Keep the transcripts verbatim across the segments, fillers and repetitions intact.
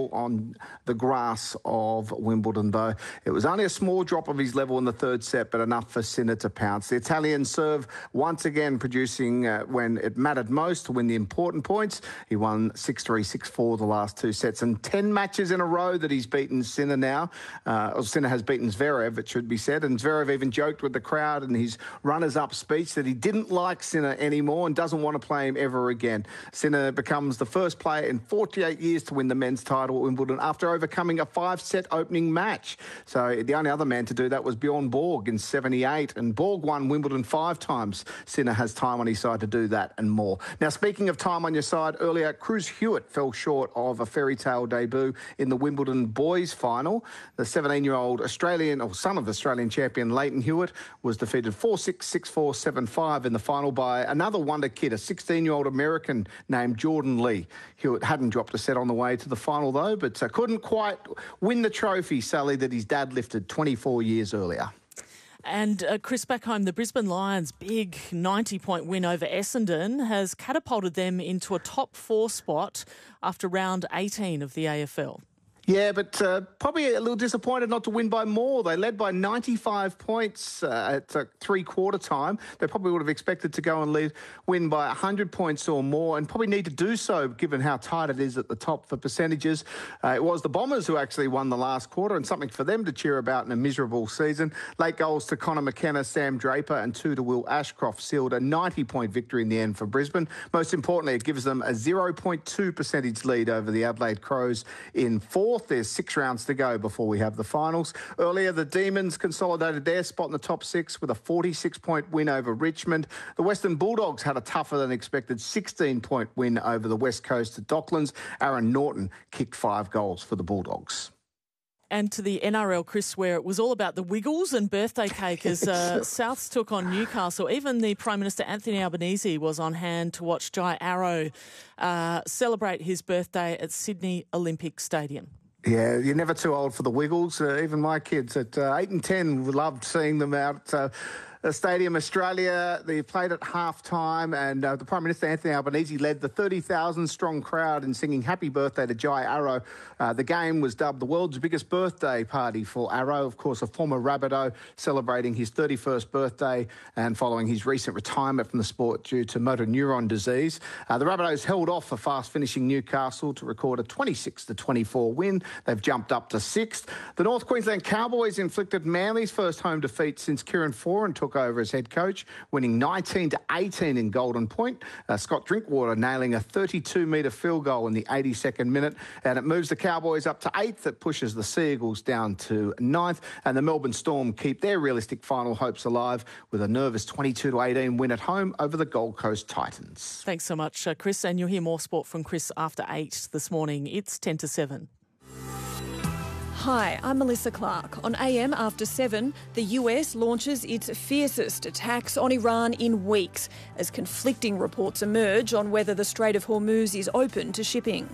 level on the grass of Wimbledon, though. It was only a small drop of his level in the third set, but enough for Sinner to pounce. The Italian serve once again producing uh, when it mattered most to win the important points. He won six three, six four the last two sets, and ten matches in a row that he's beaten Sinner now. Uh, or Sinner has beaten Zverev, it should be said, and Zverev even joked with the crowd in his runners-up speech that he didn't like Sinner anymore and doesn't want to play him ever again. Sinner becomes the first player in forty-eight years to win the men's title at Wimbledon after overcoming a five-set opening match. So the only other man to do that was Bjorn Borg in seventy-eight, and Borg won Wimbledon five times. Sinner has time on his side to do that and more. Now, speaking of time on your side, earlier, Cruz Hewitt fell short of a fairy tale debut in the Wimbledon boys final. The seventeen-year-old Australian, or son of Australian champion Leighton Hewitt, was defeated four six, six four, seven five in the final by another wonder kid, a sixteen-year-old American named Jordan Lee. Hewitt hadn't dropped a set on the way to the final, though, but uh, couldn't quite win the trophy, Sally, that his dad lifted twenty-four years earlier. And uh, Chris, back home, the Brisbane Lions' big ninety-point win over Essendon has catapulted them into a top four spot after round eighteen of the A F L. Yeah, but uh, probably a little disappointed not to win by more. They led by ninety-five points uh, at uh, three-quarter time. They probably would have expected to go and lead, win by one hundred points or more, and probably need to do so given how tight it is at the top for percentages. Uh, it was the Bombers who actually won the last quarter, and something for them to cheer about in a miserable season. Late goals to Connor McKenna, Sam Draper and two to Will Ashcroft sealed a ninety-point victory in the end for Brisbane. Most importantly, it gives them a zero point two percentage lead over the Adelaide Crows in fourth. There's six rounds to go before we have the finals. Earlier, the Demons consolidated their spot in the top six with a forty-six point win over Richmond. The Western Bulldogs had a tougher than expected sixteen point win over the West Coast at Docklands. Aaron Norton kicked five goals for the Bulldogs. And to the N R L, Chris, where it was all about the Wiggles and birthday cake as uh, Souths took on Newcastle. Even the Prime Minister Anthony Albanese was on hand to watch Jai Arrow uh, celebrate his birthday at Sydney Olympic Stadium. Yeah, you're never too old for the Wiggles. Uh, even my kids at uh, eight and ten loved seeing them out uh, the Stadium Australia. They played at half-time, and uh, the Prime Minister, Anthony Albanese, led the thirty thousand strong crowd in singing happy birthday to Jai Arrow. Uh, the game was dubbed the world's biggest birthday party for Arrow, of course, a former Rabbitoh celebrating his thirty-first birthday and following his recent retirement from the sport due to motor neuron disease. Uh, the Rabbitohs held off a fast-finishing Newcastle to record a twenty-six to twenty-four win. They've jumped up to sixth. The North Queensland Cowboys inflicted Manly's first home defeat since Kieran Foran took over as head coach, winning nineteen to eighteen in Golden Point. Uh, Scott Drinkwater nailing a thirty-two metre field goal in the eighty-second minute, and it moves the Cowboys up to eighth. It pushes the Seagulls down to ninth, and the Melbourne Storm keep their realistic final hopes alive with a nervous twenty-two to eighteen win at home over the Gold Coast Titans. Thanks so much, uh, Chris, and you'll hear more sport from Chris after eight this morning. It's ten to seven. Hi, I'm Melissa Clark. On A M After seven, the U S launches its fiercest attacks on Iran in weeks as conflicting reports emerge on whether the Strait of Hormuz is open to shipping.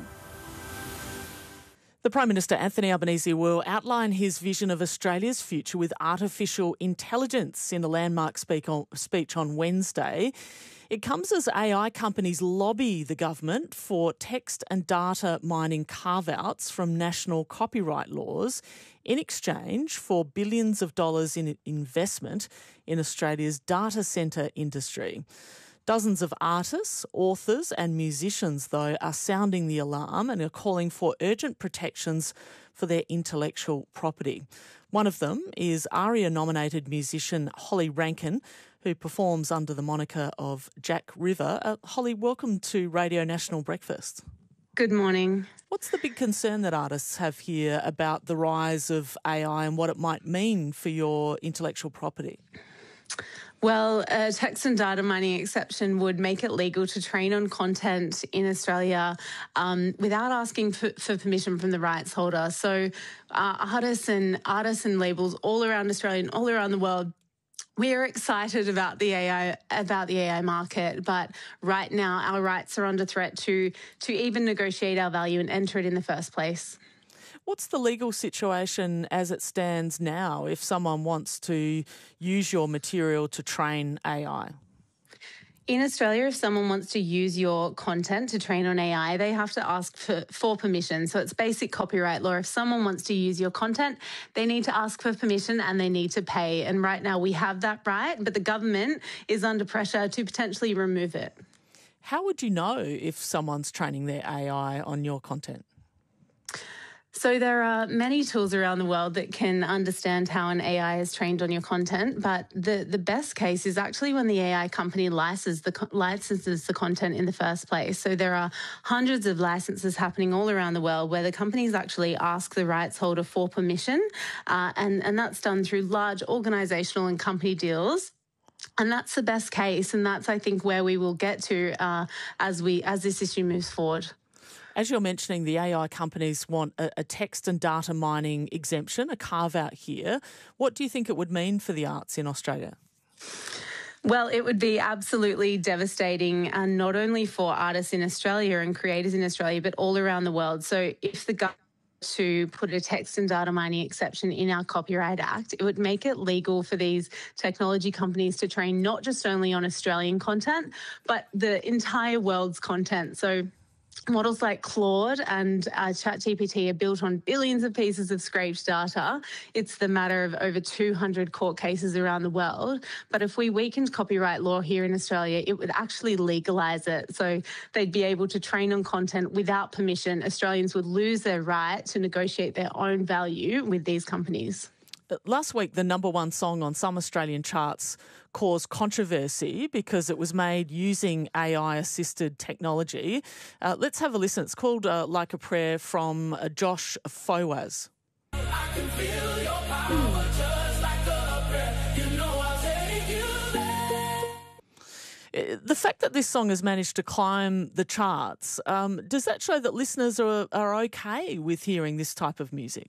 The Prime Minister Anthony Albanese will outline his vision of Australia's future with artificial intelligence in a landmark speak on, speech on Wednesday. It comes as A I companies lobby the government for text and data mining carve-outs from national copyright laws in exchange for billions of dollars in investment in Australia's data centre industry. Dozens of artists, authors and musicians, though, are sounding the alarm and are calling for urgent protections for their intellectual property. One of them is ARIA-nominated musician Holly Rankin, who performs under the moniker of Jack River. Uh, Holly, welcome to Radio National Breakfast. Good morning. What's the big concern that artists have here about the rise of A I and what it might mean for your intellectual property? Well, a text and data mining exception would make it legal to train on content in Australia um, without asking for, for permission from the rights holder. So uh, artists and artists and labels all around Australia and all around the world, we are excited about the A I about the A I market, but right now our rights are under threat to to even negotiate our value and enter it in the first place. What's the legal situation as it stands now if someone wants to use your material to train A I? In Australia, if someone wants to use your content to train on A I, they have to ask for, for permission. So it's basic copyright law. If someone wants to use your content, they need to ask for permission and they need to pay. And right now we have that right, but the government is under pressure to potentially remove it. How would you know if someone's training their A I on your content? So there are many tools around the world that can understand how an A I is trained on your content, but the, the best case is actually when the A I company licenses the, licenses the content in the first place. So there are hundreds of licenses happening all around the world where the companies actually ask the rights holder for permission, uh, and, and that's done through large organisational and company deals. And that's the best case, and that's, I think, where we will get to uh, as we as this issue moves forward. As you're mentioning, the A I companies want a, a text and data mining exemption, a carve-out here. What do you think it would mean for the arts in Australia? Well, it would be absolutely devastating, and uh, not only for artists in Australia and creators in Australia, but all around the world. So if the government to put a text and data mining exception in our Copyright Act, it would make it legal for these technology companies to train not just only on Australian content, but the entire world's content. So models like Claude and uh, ChatGPT are built on billions of pieces of scraped data. It's the matter of over two hundred court cases around the world. But if we weakened copyright law here in Australia, it would actually legalise it. So they'd be able to train on content without permission. Australians would lose their right to negotiate their own value with these companies. Last week, the number one song on some Australian charts caused controversy because it was made using A I-assisted technology. Uh, let's have a listen. It's called uh, Like a Prayer from uh, Josh Fawaz. I can feel your power just like a prayer. You know I'll take you there. The fact that this song has managed to climb the charts, um, does that show that listeners are, are okay with hearing this type of music?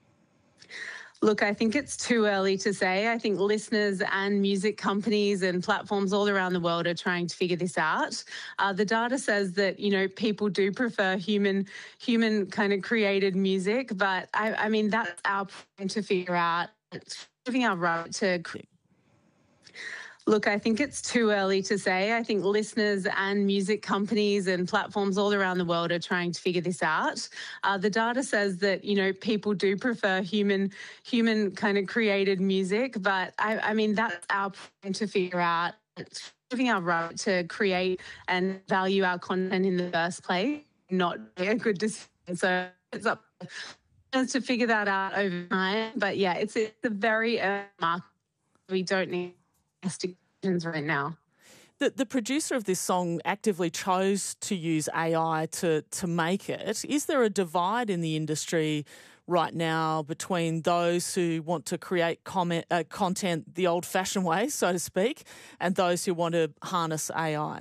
Look, I think it's too early to say. I think listeners and music companies and platforms all around the world are trying to figure this out. Uh, the data says that, you know, people do prefer human, human kind of created music, but I, I mean, that's our problem to figure out. It's giving our right to create. Look, I think it's too early to say. I think listeners and music companies and platforms all around the world are trying to figure this out. Uh, the data says that, you know, people do prefer human, human kind of created music, but I, I mean, that's our problem to figure out. It's giving our right to create and value our content in the first place, not a good decision. So it's up to us to figure that out over time. But yeah, it's, it's a very early market. We don't need investigations right now. The, the producer of this song actively chose to use A I to, to make it. Is there a divide in the industry right now between those who want to create comment, uh, content the old-fashioned way, so to speak, and those who want to harness A I?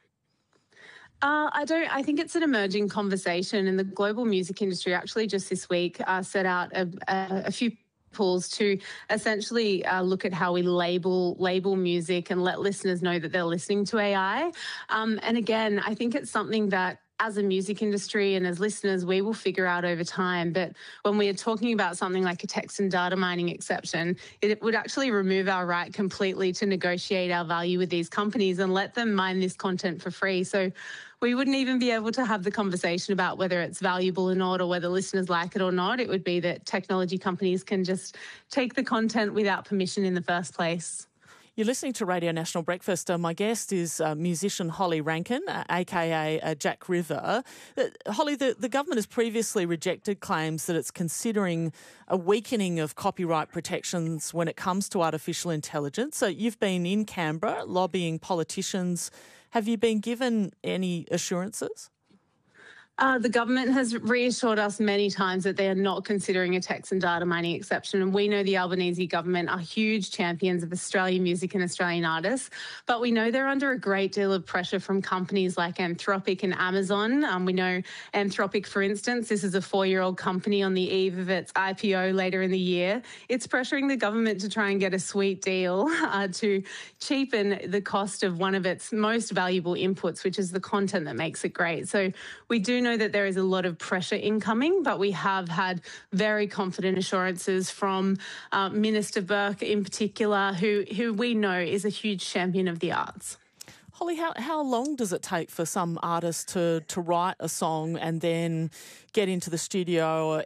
Uh, I don't. I think it's an emerging conversation, and the global music industry actually just this week uh, set out a, a, a few tools to essentially uh, look at how we label label music and let listeners know that they're listening to A I. Um, and again, I think it's something that as a music industry and as listeners, we will figure out over time. But when we are talking about something like a text and data mining exception, it would actually remove our right completely to negotiate our value with these companies and let them mine this content for free. So we wouldn't even be able to have the conversation about whether it's valuable or not, or whether listeners like it or not. It would be that technology companies can just take the content without permission in the first place. You're listening to Radio National Breakfast. Uh, my guest is uh, musician Holly Rankin, uh, a k a. Uh, Jack River. Uh, Holly, the, the government has previously rejected claims that it's considering a weakening of copyright protections when it comes to artificial intelligence. So you've been in Canberra lobbying politicians. Have you been given any assurances? Uh, the government has reassured us many times that they are not considering a text and data mining exception. And we know the Albanese government are huge champions of Australian music and Australian artists. But we know they're under a great deal of pressure from companies like Anthropic and Amazon. Um, we know Anthropic, for instance, this is a four-year-old company on the eve of its I P O later in the year. It's pressuring the government to try and get a sweet deal uh, to cheapen the cost of one of its most valuable inputs, which is the content that makes it great. So we do know that there is a lot of pressure incoming, but we have had very confident assurances from uh, Minister Burke in particular, who, who we know is a huge champion of the arts. Holly, how, how long does it take for some artists to, to write a song and then get into the studio